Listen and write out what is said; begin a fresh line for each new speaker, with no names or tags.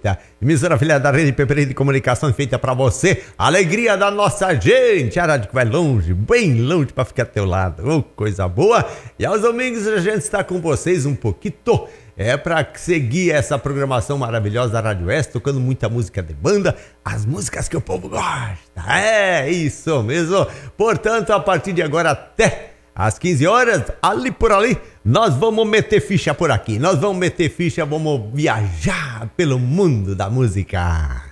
Gaúcha, emissora filha da Rede Peperina de Comunicação feita pra você, alegria da nossa gente, a rádio que vai longe, bem longe pra ficar ao teu lado, oh, coisa boa. E aos domingos a gente está com vocês um pouquinho, pra seguir essa programação maravilhosa da Rádio Oeste, tocando muita música de banda, as músicas que o povo gosta, é isso mesmo. Portanto, a partir de agora até às 15 horas, ali por ali, nós vamos meter ficha por aqui. Nós vamos meter ficha, vamos viajar pelo mundo da música.